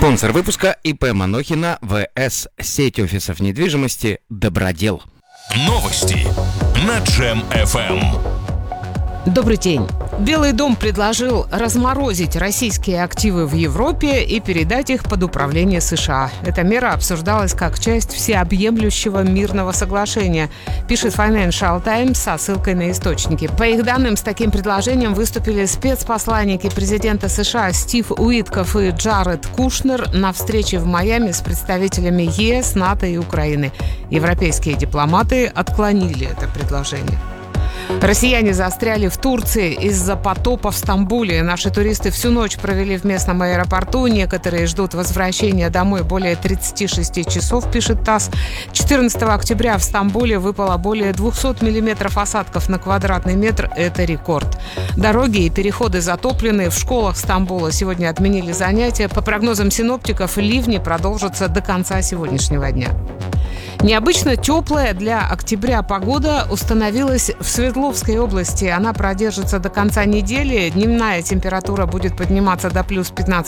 Спонсор выпуска ИП Манохина ВС. Сеть офисов недвижимости «Добродел». Новости на Джем-ФМ. Добрый день. Белый дом предложил разморозить российские активы в Европе и передать их под управление США. Эта мера обсуждалась как часть всеобъемлющего мирного соглашения, пишет Financial Times со ссылкой на источники. По их данным, с таким предложением выступили спецпосланники президента США Стив Уитков и Джаред Кушнер на встрече в Майами с представителями ЕС, НАТО и Украины. Европейские дипломаты отклонили это предложение. Россияне застряли в Турции из-за потопа в Стамбуле. Наши туристы всю ночь провели в местном аэропорту. Некоторые ждут возвращения домой более 36 часов, пишет ТАСС. 14 октября в Стамбуле выпало более 200 миллиметров осадков на квадратный метр. Это рекорд. Дороги и переходы затоплены. В школах Стамбула сегодня отменили занятия. По прогнозам синоптиков, ливни продолжатся до конца сегодняшнего дня. Необычно теплая для октября погода установилась в Свердловской области. Она продержится до конца недели. Дневная температура будет подниматься до плюс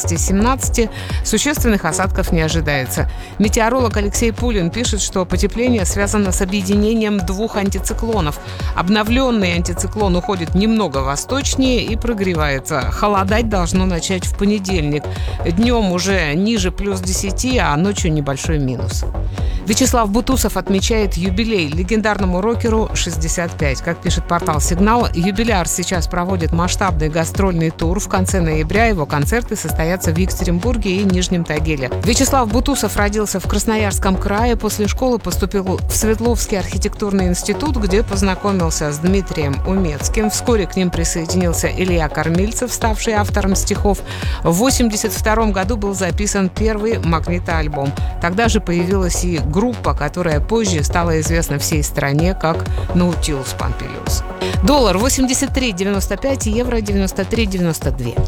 15-17. Существенных осадков не ожидается. Метеоролог Алексей Пулин пишет, что потепление связано с объединением двух антициклонов. Обновленный антициклон уходит немного восточнее и прогревается. Холодать должно начать в понедельник. Днем уже ниже плюс 10, а ночью небольшой минус. Вячеслав Бутусов отмечает юбилей. Легендарному рокеру 65. Как пишет портал «Сигнал», юбиляр сейчас проводит масштабный гастрольный тур. В конце ноября его концерты состоятся в Екатеринбурге и Нижнем Тагиле. Вячеслав Бутусов родился в Красноярском крае. После школы поступил в Свердловский архитектурный институт, где познакомился с Дмитрием Умецким. Вскоре к ним присоединился Илья Кормильцев, ставший автором стихов. В 1982 году был записан первый магнитоальбом. Тогда же появилась и группа, которая позже стала известна всей стране как Наутилус Помпилиус. Доллар 83.95, евро 93.92.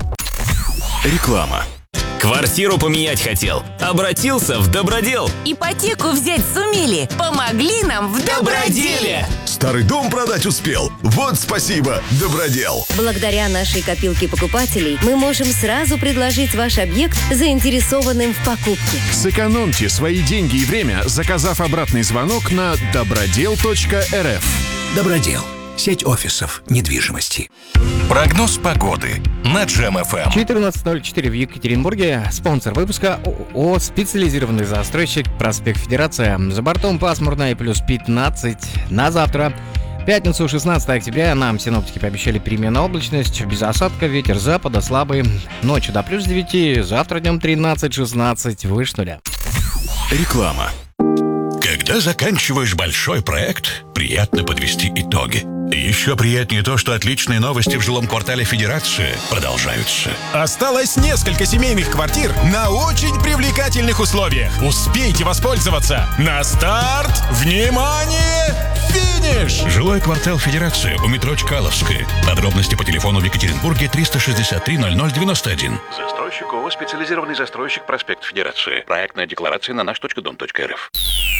Реклама. Квартиру поменять хотел? Обратился в Добродел. Ипотеку взять сумели? Помогли нам в Доброделе. Старый дом продать успел? Вот спасибо, Добродел. Благодаря нашей копилке покупателей мы можем сразу предложить ваш объект заинтересованным в покупке. Сэкономьте свои деньги и время, заказав обратный звонок на добродел.рф. Добродел. Сеть офисов недвижимости. Прогноз погоды на Джем-ФМ. 14:04 в Екатеринбурге. Спонсор выпуска ООО «Специализированный застройщик», проспект Федерация. За бортом пасмурно и плюс 15 на завтра. В пятницу, 16 октября, нам синоптики пообещали переменную облачность, без осадка, ветер запада слабый. Ночью до плюс 9, завтра днем 13-16, выше нуля. Реклама. Когда заканчиваешь большой проект, приятно подвести итоги. Еще приятнее то, что отличные новости в жилом квартале Федерации продолжаются. Осталось несколько семейных квартир на очень привлекательных условиях. Успейте воспользоваться. На старт! Внимание! Финиш! Жилой квартал Федерации у метро Чкаловская. Подробности по телефону в Екатеринбурге 363 0091. Застройщик ООО «Специализированный застройщик», проспект Федерации. Проектная декларация на наш.дом.рф.